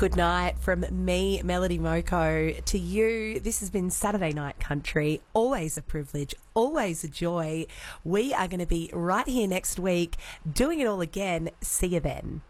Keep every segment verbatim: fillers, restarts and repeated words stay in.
Good night from me, Melody Moko, to you. This has been Saturday Night Country. Always a privilege, always a joy. We are going to be right here next week doing it all again. See you then.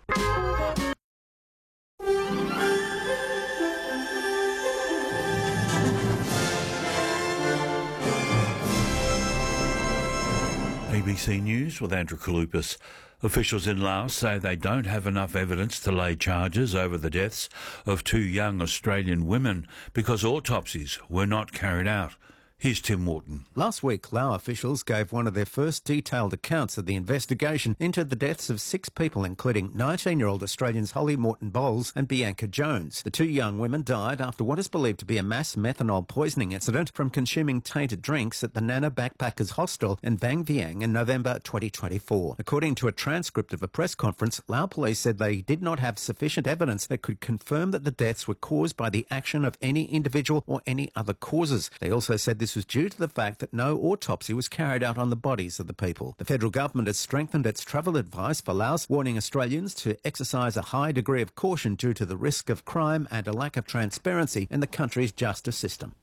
A B C News with Andrew Kalupas. Officials in Laos say they don't have enough evidence to lay charges over the deaths of two young Australian women because autopsies were not carried out. Here's Tim Wharton. Last week, Lao officials gave one of their first detailed accounts of the investigation into the deaths of six people, including nineteen-year-old Australians Holly Morton-Bowles and Bianca Jones. The two young women died after what is believed to be a mass methanol poisoning incident from consuming tainted drinks at the Nana Backpackers Hostel in Vang Vieng in November twenty twenty-four. According to a transcript of a press conference, Lao police said they did not have sufficient evidence that could confirm that the deaths were caused by the action of any individual or any other causes. They also said this was due to the fact that no autopsy was carried out on the bodies of the people. The federal government has strengthened its travel advice for Laos, warning Australians to exercise a high degree of caution due to the risk of crime and a lack of transparency in the country's justice system.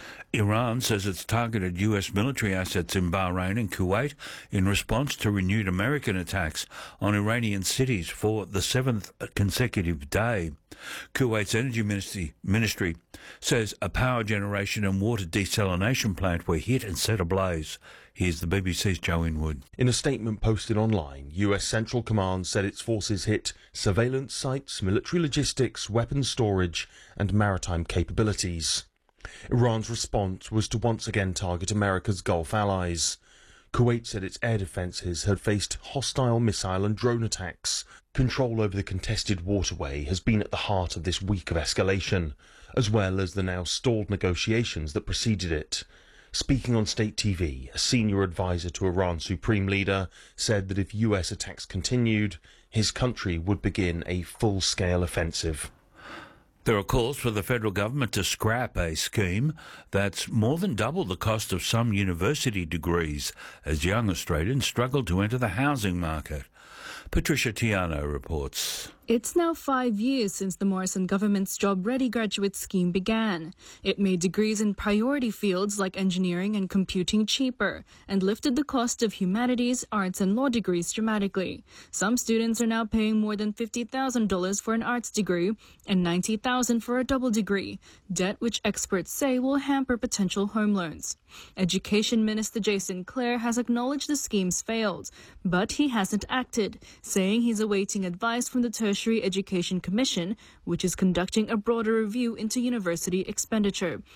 Iran says it's targeted U S military assets in Bahrain and Kuwait in response to renewed American attacks on Iranian cities for the seventh consecutive day. Kuwait's energy ministry, ministry says a power generation and water desalination plant were hit and set ablaze. Here's the B B C's Joe Inwood. In a statement posted online, U S Central Command said its forces hit surveillance sites, military logistics, weapons storage and maritime capabilities. Iran's response was to once again target America's Gulf allies. Kuwait said its air defences had faced hostile missile and drone attacks. Control over the contested waterway has been at the heart of this week of escalation, as well as the now stalled negotiations that preceded it. Speaking on state T V, a senior advisor to Iran's supreme leader said that if U S attacks continued, his country would begin a full-scale offensive. There are calls for the federal government to scrap a scheme that's more than double the cost of some university degrees as young Australians struggle to enter the housing market. Patricia Tiano reports. It's now five years since the Morrison government's Job Ready graduate scheme began. It made degrees in priority fields like engineering and computing cheaper and lifted the cost of humanities, arts and law degrees dramatically. Some students are now paying more than fifty thousand dollars for an arts degree and ninety thousand dollars for a double degree, debt which experts say will hamper potential home loans. Education Minister Jason Clare has acknowledged the scheme's failed, but he hasn't acted, saying he's awaiting advice from the Tertiary Education Commission, which is conducting a broader review into university expenditure.